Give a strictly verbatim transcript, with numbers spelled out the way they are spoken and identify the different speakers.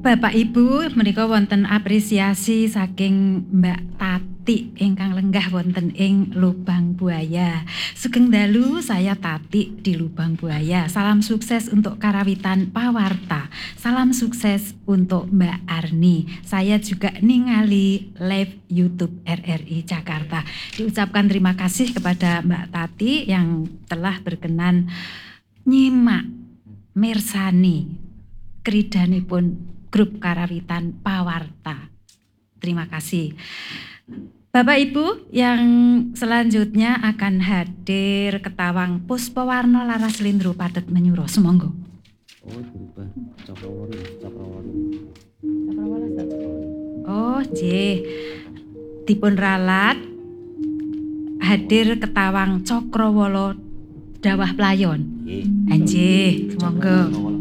Speaker 1: Bapak Ibu, menika wonten apresiasi saking Mbak Tati ingkang lenggah wonten ing Lubang Buaya. Sugeng dalu, saya Tati di Lubang Buaya. Salam sukses untuk Karawitan Pawarta. Salam sukses untuk Mbak Arni. Saya juga ningali live YouTube R R I Jakarta. Diucapkan terima kasih kepada Mbak Tati yang telah berkenan nyimak mirsani kridanipun Grup Karawitan Pawarta. Terima kasih. Bapak Ibu, yang selanjutnya akan hadir Ketawang Puspawarna Laras Lindro Padet Menyuro. Sumangga.
Speaker 2: Oh, berubah Cakrawala, Cakrawala.
Speaker 1: Oh, nggih. Dipun ralat hadir Ketawang Cakrawala Dawah Playon.
Speaker 2: Nggih.
Speaker 1: Nggih, sumangga.